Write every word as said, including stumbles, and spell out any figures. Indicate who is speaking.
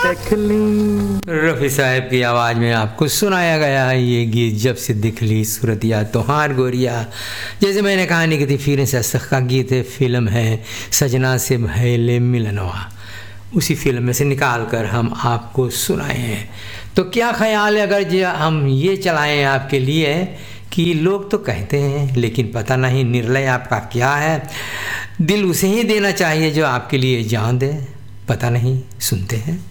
Speaker 1: देख ली।
Speaker 2: रफ़ी साहब की आवाज़ में आपको सुनाया गया है ये गीत, जब से दिख ली सूरतिया तोहार गोरिया। जैसे मैंने कहानी की थी, फिर से असख का गीत है, फिल्म है सजना से भैले मिलनवा, उसी फिल्म में से निकाल कर हम आपको सुनाए हैं। तो क्या ख्याल है अगर जो हम ये चलाएं आपके लिए कि लोग तो कहते हैं लेकिन पता नहीं निर्णय आपका क्या है, दिल उसे ही देना चाहिए जो आपके लिए जान दे, पता नहीं सुनते हैं।